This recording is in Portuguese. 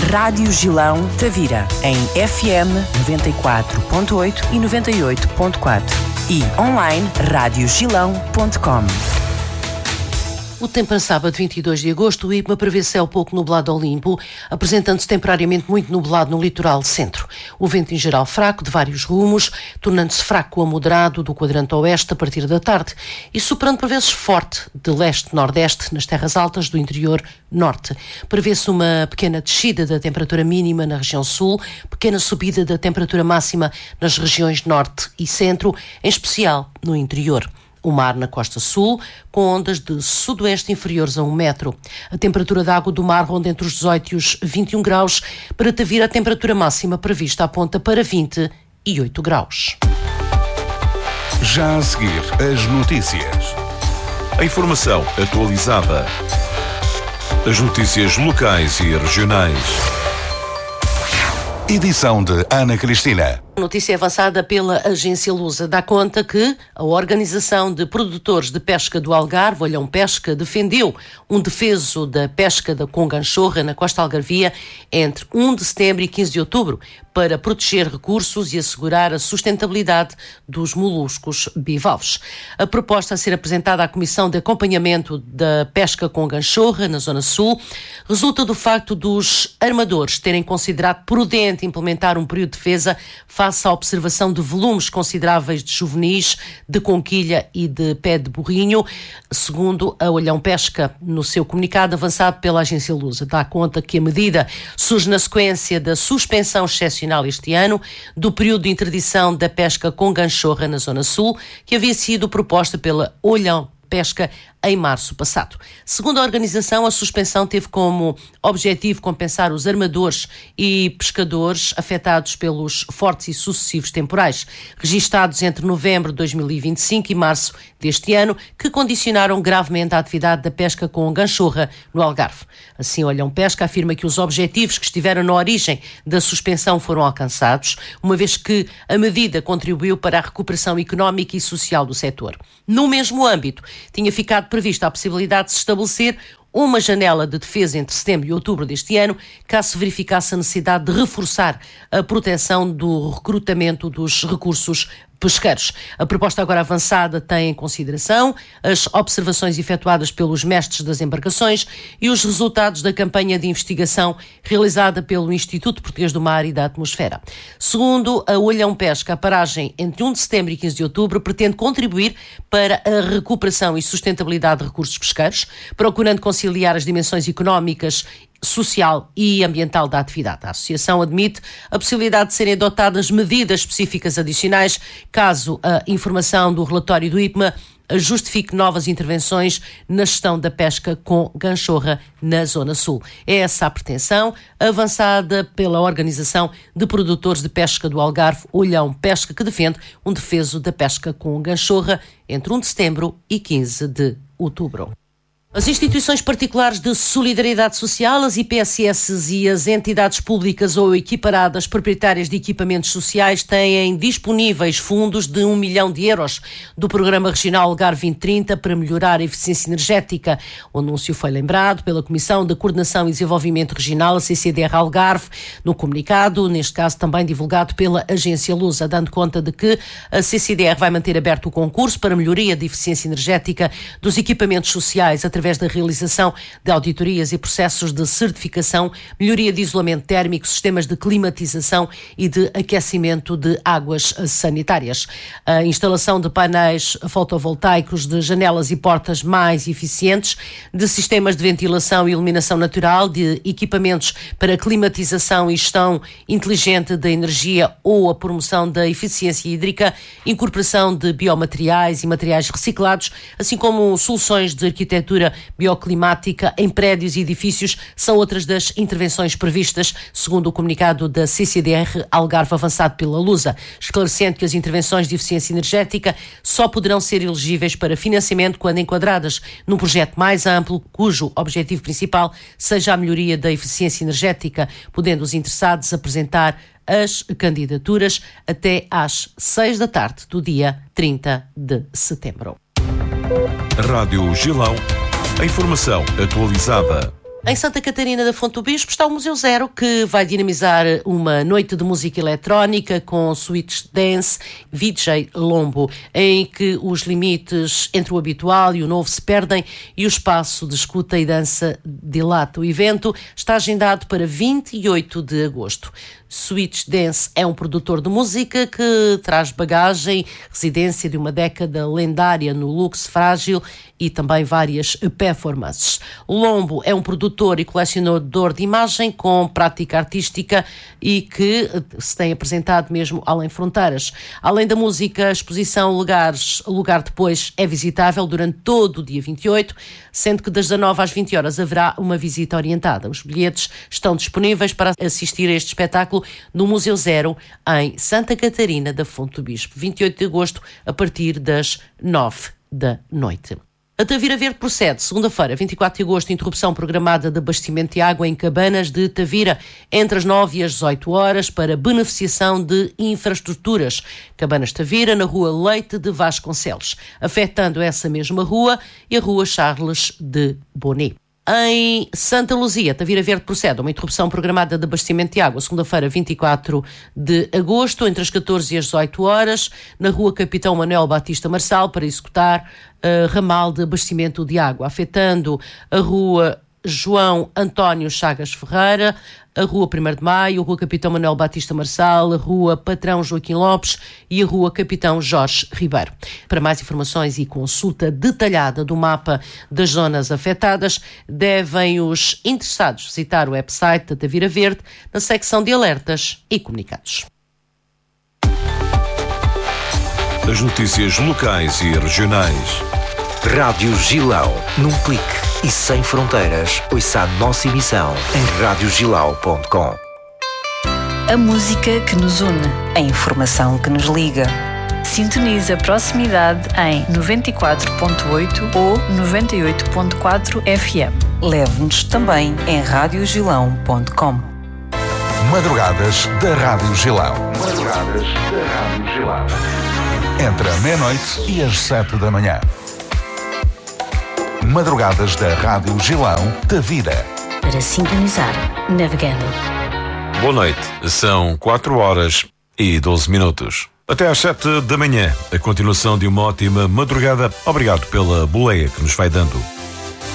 Rádio Gilão Tavira, em FM 94.8 e 98.4 e online radiogilão.com. O tempo para sábado, 22 de agosto, o IPMA prevê céu pouco nublado ao limpo, apresentando-se temporariamente muito nublado no litoral centro. O vento em geral fraco, de vários rumos, tornando-se fraco a moderado do quadrante oeste a partir da tarde e superando por vezes forte de leste-nordeste nas terras altas do interior norte. Prevê-se uma pequena descida da temperatura mínima na região sul, pequena subida da temperatura máxima nas regiões norte e centro, em especial no interior. O mar na costa sul, com ondas de sudoeste inferiores a 1 metro. A temperatura da água do mar ronda entre os 18 e os 21 graus. Para Tavira, a temperatura máxima prevista aponta para 28 graus. Já a seguir, as notícias. A informação atualizada. As notícias locais e regionais. Edição de Ana Cristina. Notícia avançada pela agência Lusa dá conta que a Organização de Produtores de Pesca do Algarve, Olhão Pesca, defendeu um defeso da pesca da conganchorra na costa algarvia entre 1 de setembro e 15 de outubro para proteger recursos e assegurar a sustentabilidade dos moluscos bivalves. A proposta a ser apresentada à Comissão de Acompanhamento da Pesca com Ganchorra na Zona Sul resulta do facto dos armadores terem considerado prudente implementar um período de defesa face à observação de volumes consideráveis de juvenis, de conquilha e de pé de burrinho, segundo a Olhão Pesca, no seu comunicado avançado pela agência Lusa. Dá conta que a medida surge na sequência da suspensão excepcional este ano do período de interdição da pesca com ganchorra na Zona Sul, que havia sido proposta pela Olhão Pesca em março passado. Segundo a organização, a suspensão teve como objetivo compensar os armadores e pescadores afetados pelos fortes e sucessivos temporais, registados entre novembro de 2025 e março deste ano, que condicionaram gravemente a atividade da pesca com ganchorra no Algarve. Assim, Olhão Pesca afirma que os objetivos que estiveram na origem da suspensão foram alcançados, uma vez que a medida contribuiu para a recuperação económica e social do setor. No mesmo âmbito, tinha ficado prevista a possibilidade de se estabelecer uma janela de defesa entre setembro e outubro deste ano, caso se verificasse a necessidade de reforçar a proteção do recrutamento dos recursos pesqueiros. A proposta agora avançada tem em consideração as observações efetuadas pelos mestres das embarcações e os resultados da campanha de investigação realizada pelo Instituto Português do Mar e da Atmosfera. Segundo a Olhão Pesca, a paragem entre 1 de setembro e 15 de outubro pretende contribuir para a recuperação e sustentabilidade de recursos pesqueiros, procurando conciliar as dimensões económicas, social e ambiental da atividade. A associação admite a possibilidade de serem adotadas medidas específicas adicionais caso a informação do relatório do IPMA justifique novas intervenções na gestão da pesca com ganchorra na Zona Sul. É essa a pretensão avançada pela Organização de Produtores de Pesca do Algarve, Olhão Pesca, que defende um defeso da pesca com ganchorra entre 1 de setembro e 15 de outubro. As instituições particulares de solidariedade social, as IPSS e as entidades públicas ou equiparadas proprietárias de equipamentos sociais têm disponíveis fundos de 1 milhão de euros do Programa Regional Algarve 2030 para melhorar a eficiência energética. O anúncio foi lembrado pela Comissão de Coordenação e Desenvolvimento Regional, a CCDR Algarve, no comunicado, neste caso também divulgado pela agência Lusa, dando conta de que a CCDR vai manter aberto o concurso para melhoria de eficiência energética dos equipamentos sociais através da realização de auditorias e processos de certificação, melhoria de isolamento térmico, sistemas de climatização e de aquecimento de águas sanitárias. A instalação de painéis fotovoltaicos, de janelas e portas mais eficientes, de sistemas de ventilação e iluminação natural, de equipamentos para climatização e gestão inteligente da energia ou a promoção da eficiência hídrica, incorporação de biomateriais e materiais reciclados, assim como soluções de arquitetura bioclimática em prédios e edifícios, são outras das intervenções previstas, segundo o comunicado da CCDR Algarve avançado pela Lusa, esclarecendo que as intervenções de eficiência energética só poderão ser elegíveis para financiamento quando enquadradas num projeto mais amplo, cujo objetivo principal seja a melhoria da eficiência energética, podendo os interessados apresentar as candidaturas até às 6 da tarde do dia 30 de setembro. Rádio Gilão. A informação atualizada. Em Santa Catarina da Fonte do Bispo está o Museu Zero, que vai dinamizar uma noite de música eletrónica com Switch Dance, VJ Lombo, em que os limites entre o habitual e o novo se perdem e o espaço de escuta e dança dilata. O evento está agendado para 28 de agosto. Switch Dance é um produtor de música que traz bagagem, residência de uma década lendária no luxo frágil e também várias performances. Lombo é um produtor e colecionador de imagem com prática artística e que se tem apresentado mesmo além fronteiras. Além da música, a exposição Lugar Depois é visitável durante todo o dia 28, sendo que das 19 às 20 horas haverá uma visita orientada. Os bilhetes estão disponíveis para assistir a este espetáculo no Museu Zero, em Santa Catarina da Fonte do Bispo, 28 de agosto, a partir das 9 da noite. A Tavira Verde procede, segunda-feira, 24 de agosto, interrupção programada de abastecimento de água em Cabanas de Tavira, entre as 9 e as 18 horas, para beneficiação de infraestruturas. Cabanas de Tavira, na rua Leite de Vasconcelos, afetando essa mesma rua e a rua Charles de Bonnet. Em Santa Luzia, Tavira Verde procede a uma interrupção programada de abastecimento de água, segunda-feira, 24 de agosto, entre as 14 e as 18 horas, na rua Capitão Manuel Batista Marçal, para executar ramal de abastecimento de água, afetando a rua João António Chagas Ferreira, a Rua 1º de Maio, a Rua Capitão Manuel Batista Marçal, a Rua Patrão Joaquim Lopes e a Rua Capitão Jorge Ribeiro. Para mais informações e consulta detalhada do mapa das zonas afetadas, devem os interessados visitar o website da Tavira Verde na secção de alertas e comunicados. As notícias locais e regionais. Rádio Gilão, num clique e sem fronteiras, ouça a nossa emissão em radiogilau.com. A música que nos une, a informação que nos liga. Sintonize a proximidade em 94.8 ou 98.4 FM. Leve-nos também em radiogilão.com. Madrugadas da Rádio Gilão. Madrugadas da Rádio Gilão. Entre a meia-noite e as 7 da manhã. Madrugadas da Rádio Gilão, Tavira. Para sintonizar, navegando. Boa noite, são 4 horas e 12 minutos. Até às 7 da manhã, a continuação de uma ótima madrugada. Obrigado pela boleia que nos vai dando.